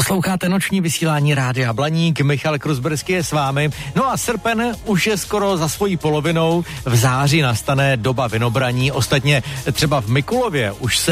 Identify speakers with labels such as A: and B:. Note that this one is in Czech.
A: Posloucháte noční vysílání Rádia Blaník, Michal Kruzberský je s vámi. No a srpen už je skoro za svojí polovinou, v září nastane doba vinobraní, ostatně třeba v Mikulově už se